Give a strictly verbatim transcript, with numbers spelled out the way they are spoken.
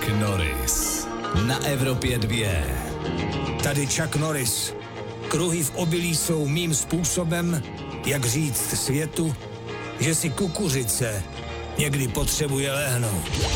Chuck Norris na Evropě dvě. Tady Chuck Norris. Kruhy v obilí jsou mým způsobem, jak říct světu, že si kukuřice někdy potřebuje lehnout.